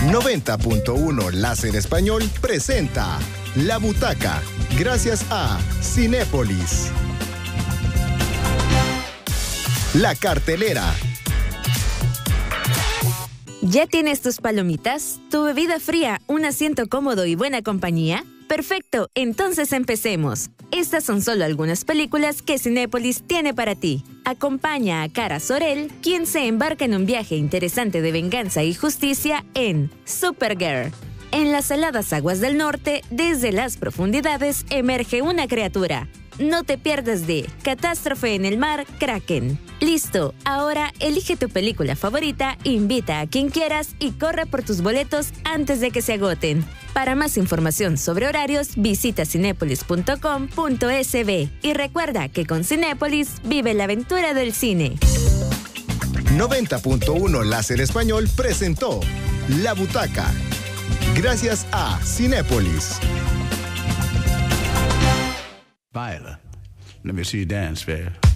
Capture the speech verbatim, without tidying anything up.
noventa punto uno Láser Español presenta La Butaca, gracias a Cinépolis. La cartelera. ¿Ya tienes tus palomitas, tu bebida fría, un asiento cómodo y buena compañía? Perfecto, entonces empecemos. Estas son solo algunas películas que Cinépolis tiene para ti. Acompaña a Kara Zor-El, quien se embarca en un viaje interesante de venganza y justicia en Supergirl. En las heladas aguas del norte, desde las profundidades, emerge una criatura. No te pierdas de Catástrofe en el mar, Kraken. Listo, ahora elige tu película favorita, invita a quien quieras y corre por tus boletos antes de que se agoten. Para más información sobre horarios, visita cinépolis punto com punto es be y recuerda que con Cinépolis vive la aventura del cine. noventa punto uno Láser Español presentó La Butaca, gracias a Cinépolis. Viola, let me see you dance, babe.